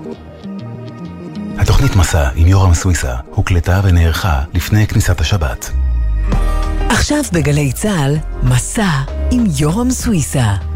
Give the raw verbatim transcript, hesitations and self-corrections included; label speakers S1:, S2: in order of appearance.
S1: התוכנית מסע עם יורם סוויסה הוקלטה ונערכה לפני כניסת השבת.
S2: עכשיו בגלי צהל, מסע עם יורם סוויסה.